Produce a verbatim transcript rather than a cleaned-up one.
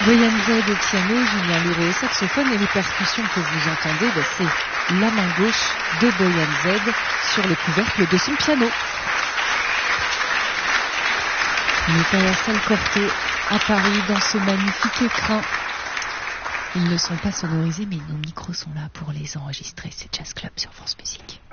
Boyan Z au piano, Julien Louré au saxophone, et les percussions que vous entendez, ben c'est la main gauche de Boyan Z sur le couvercle de son piano. On est à la salle Corté à Paris dans ce magnifique écrin. Ils ne sont pas sonorisés, mais nos micros sont là pour les enregistrer. C'est Jazz Club sur France Musique.